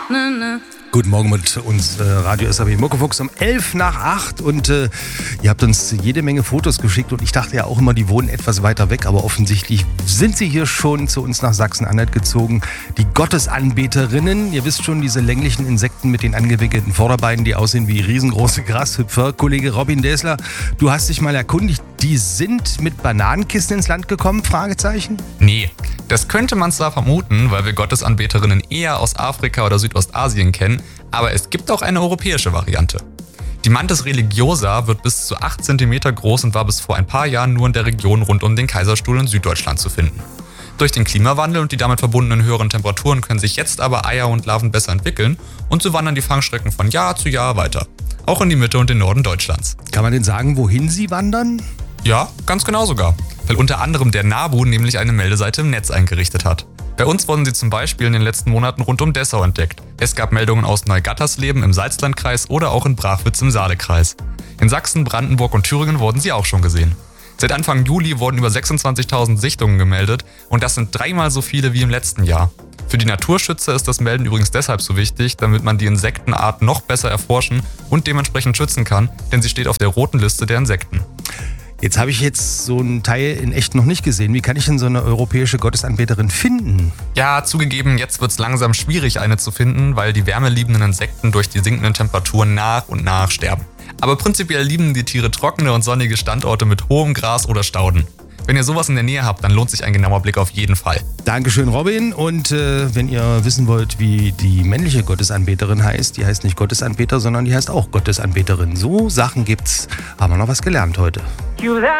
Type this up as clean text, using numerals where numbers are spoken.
Guten Morgen mit uns, Radio SAB Muckefuchs um 7:55 und ihr habt uns jede Menge Fotos geschickt und ich dachte ja auch immer, die wohnen etwas weiter weg, aber offensichtlich sind sie hier schon zu uns nach Sachsen-Anhalt gezogen. Die Gottesanbeterinnen, ihr wisst schon, diese länglichen Insekten mit den angewickelten Vorderbeinen, die aussehen wie riesengroße Grashüpfer. Kollege Robin Däsler, du hast dich mal erkundigt, die sind mit Bananenkisten ins Land gekommen? Fragezeichen? Nee, das könnte man zwar vermuten, weil wir Gottesanbeterinnen eher aus Afrika oder Südostasien kennen, aber es gibt auch eine europäische Variante. Die Mantis religiosa wird bis zu 8 cm groß und war bis vor ein paar Jahren nur in der Region rund um den Kaiserstuhl in Süddeutschland zu finden. Durch den Klimawandel und die damit verbundenen höheren Temperaturen können sich jetzt aber Eier und Larven besser entwickeln und so wandern die Fangstrecken von Jahr zu Jahr weiter. Auch in die Mitte und den Norden Deutschlands. Kann man denn sagen, wohin sie wandern? Ja, ganz genau sogar. Weil unter anderem der NABU nämlich eine Meldeseite im Netz eingerichtet hat. Bei uns wurden sie zum Beispiel in den letzten Monaten rund um Dessau entdeckt. Es gab Meldungen aus Neugattersleben im Salzlandkreis oder auch in Brachwitz im Saalekreis. In Sachsen, Brandenburg und Thüringen wurden sie auch schon gesehen. Seit Anfang Juli wurden über 26.000 Sichtungen gemeldet und das sind 3-mal so viele wie im letzten Jahr. Für die Naturschützer ist das Melden übrigens deshalb so wichtig, damit man die Insektenart noch besser erforschen und dementsprechend schützen kann, denn sie steht auf der roten Liste der Insekten. Jetzt habe ich so einen Teil in echt noch nicht gesehen. Wie kann ich denn so eine europäische Gottesanbeterin finden? Ja, zugegeben, jetzt wird es langsam schwierig, eine zu finden, weil die wärmeliebenden Insekten durch die sinkenden Temperaturen nach und nach sterben. Aber prinzipiell lieben die Tiere trockene und sonnige Standorte mit hohem Gras oder Stauden. Wenn ihr sowas in der Nähe habt, dann lohnt sich ein genauer Blick auf jeden Fall. Dankeschön, Robin. Und wenn ihr wissen wollt, wie die männliche Gottesanbeterin heißt, die heißt nicht Gottesanbeter, sondern die heißt auch Gottesanbeterin. So Sachen gibt's. Haben wir noch was gelernt heute.